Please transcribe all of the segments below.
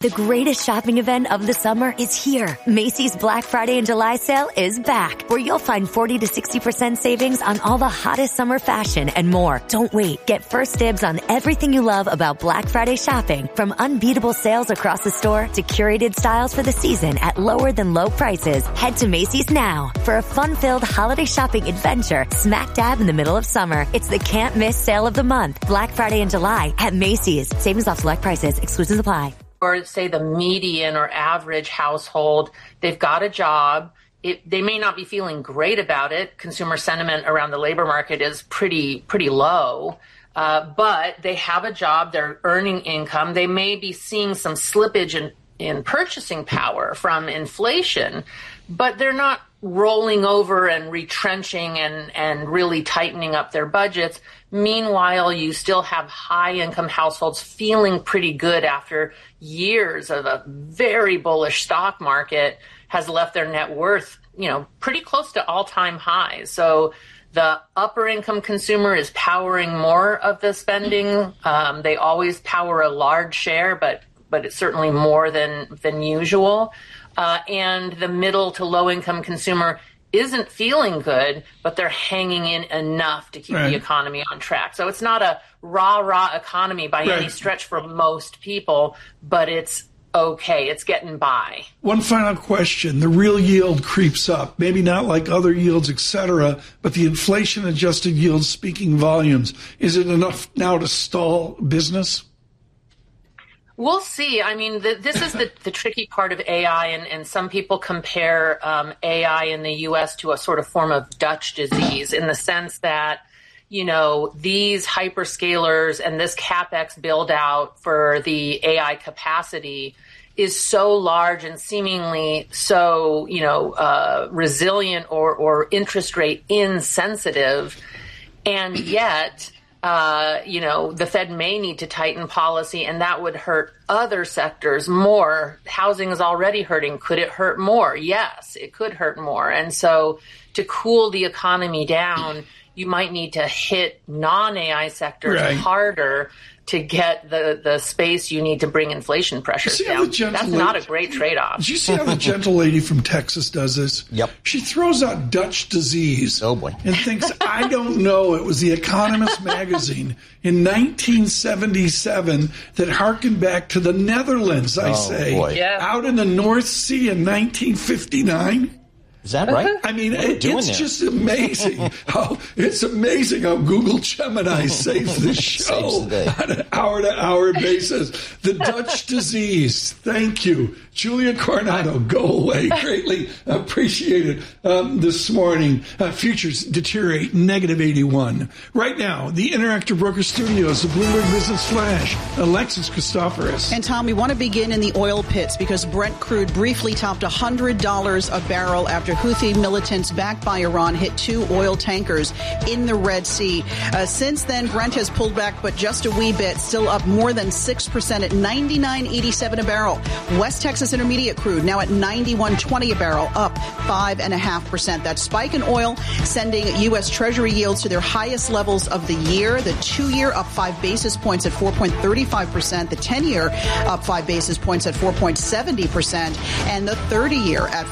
The greatest shopping event of the summer is here. Macy's Black Friday and July sale is back, where you'll find 40 to 60% savings on all the hottest summer fashion and more. Don't wait. Get first dibs on everything you love about Black Friday shopping, from unbeatable sales across the store to curated styles for the season at lower than low prices. Head to Macy's now for a fun-filled holiday shopping adventure smack dab in the middle of summer. It's the can't miss sale of the month. Black Friday and July at Macy's. Savings off select prices. Exclusions apply. Or say the median or average household, they've got a job. They may not be feeling great about it. Consumer sentiment around the labor market is pretty low. But they have a job. They're earning income. They may be seeing some slippage in purchasing power from inflation, but they're not rolling over and retrenching and really tightening up their budgets. Meanwhile, you still have high-income households feeling pretty good after years of a very bullish stock market has left their net worth, pretty close to all-time highs. So the upper-income consumer is powering more of the spending. They always power a large share, but it's certainly more than usual. And the middle to low-income consumer isn't feeling good, but they're hanging in enough to keep the economy on track. So it's not a rah-rah economy by any stretch for most people, but it's okay. It's getting by. One final question. The real yield creeps up, maybe not like other yields, et cetera, but the inflation-adjusted yield speaking volumes. Is it enough now to stall business? We'll see. I mean, this is the tricky part of AI, and some people compare AI in the U.S. to a sort of form of Dutch disease in the sense that, these hyperscalers and this CapEx build out for the AI capacity is so large and seemingly so, resilient or interest rate insensitive, and yet the Fed may need to tighten policy, and that would hurt other sectors more. Housing is already hurting. Could it hurt more? Yes, it could hurt more. And so to cool the economy down, you might need to hit non-AI sectors harder to get the space you need to bring inflation pressures down. That's not a great trade-off. Did you see how the gentle lady from Texas does this? Yep. She throws out Dutch disease. Oh, boy. And thinks, I don't know, it was The Economist magazine in 1977 that harkened back to the Netherlands, out in the North Sea in 1959. Is that right? I mean, it's just amazing how Google Gemini saves the show on an hour-to-hour basis. The Dutch disease. Thank you. Julia Coronado, go away. Greatly appreciated this morning. Futures deteriorate, -81. Right now, the Interactive Broker Studios, the Bloomberg Business Flash, Alexis Christoforous. And Tom, we want to begin in the oil pits because Brent crude briefly topped $100 a barrel after Houthi militants backed by Iran hit two oil tankers in the Red Sea. Since then, Brent has pulled back, but just a wee bit, still up more than 6% at $99.87 a barrel. West Texas Intermediate crude now at $91.20 a barrel, up 5.5%. That spike in oil sending U.S. Treasury yields to their highest levels of the year. The 2-year up 5 basis points at 4.35%. The 10-year up 5 basis points at 4.70%. And the 30-year at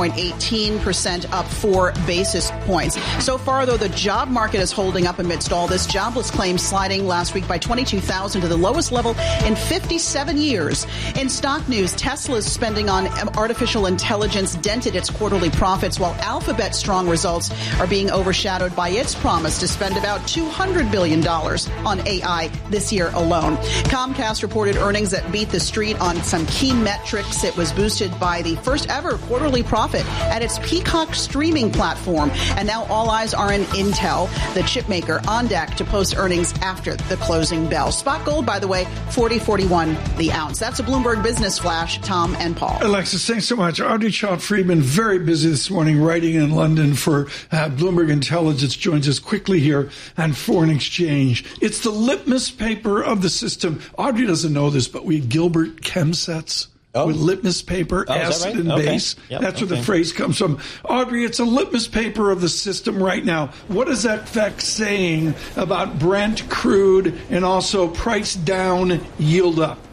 5.18%, up 4 basis points. So far, though, the job market is holding up amidst all this. Jobless claims sliding last week by 22,000 to the lowest level in 57 years. In stock news, Tesla's spending on artificial intelligence dented its quarterly profits, while Alphabet's strong results are being overshadowed by its promise to spend about $200 billion on AI this year alone. Comcast reported earnings that beat the street on some key metrics. It was boosted by the first ever quarterly profit at its Peacock streaming platform. And now all eyes are on Intel, the chip maker, on deck to post earnings after the closing bell. Spot gold, by the way, $40.41 the ounce. That's a Bloomberg Business Flash. Tom and Paul. Alexis, thanks so much. Audrey Child-Friedman, very busy this morning, writing in London for Bloomberg Intelligence, joins us quickly here on foreign exchange. It's the litmus paper of the system. Audrey doesn't know this, but we had Gilbert Chemsets. With litmus paper, acid and base. Yep, that's where the phrase comes from. Audrey, it's a litmus paper of the system right now. What is that fact saying about Brent crude and also price down, yield up?